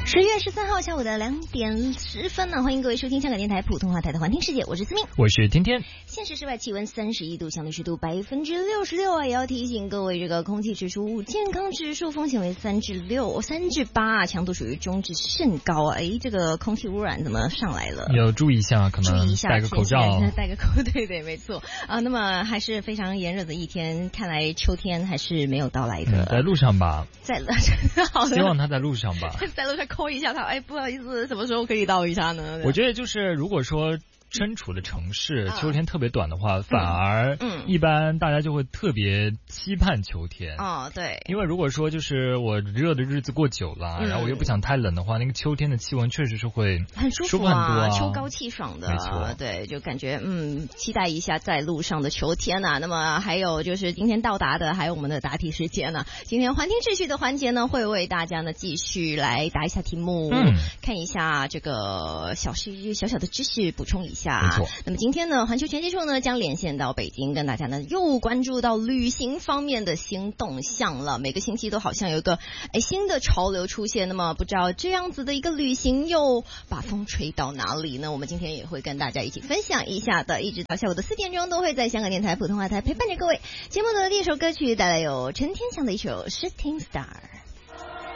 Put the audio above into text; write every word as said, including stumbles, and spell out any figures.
十月十三号下午的两点十分呢，欢迎各位收听香港电台普通话台的环听世界，我是思明， 我是天天。 现时室外气温三十一度，相对湿度百分之六十六啊，也要提醒各位，这个空气指数健康指数风险为三至六、三至八，强度属于中至甚高啊。哎，这个空气污染怎么上来了？ 要注意一下，可能注意一下， 戴个口罩， 戴个口，对对，没错啊。那么还是非常炎热的一天，看来秋天还是没有到来的。 嗯、在路上吧， 在好的， 希望他在路上吧， 在路上扣一下他。哎，不好意思，什么时候可以到一下呢？ 我觉得就是如果说身处的城市、 嗯、 秋天特别短的话，反而嗯一般大家就会特别期盼秋天。 哦，对， 因为如果说就是我热的日子过久了、嗯，然后我又不想太冷的话，那个秋天的气温确实是会很舒服啊， 很多啊， 秋高气爽的， 没错， 对，就感觉嗯，期待一下在路上的秋天呐、啊。那么还有就是今天到达的，还有我们的答题时间呢。今天环听秩序的环节呢，会为大家呢继续来答一下题目， 嗯， 看一下这个小小小小的知识补充一下。 没错。 那么今天呢，环球全接触呢将连线到北京，跟大家呢又关注到旅行方面的新动向了。每个星期都好像有一个哎新的潮流出现，那么不知道这样子的一个旅行又把风吹到哪里呢？我们今天也会跟大家一起分享一下的，一直到下午的四点钟都会在香港电台普通话台陪伴着各位。节目的第一首歌曲带来有陈天祥的一首《Shooting Star》。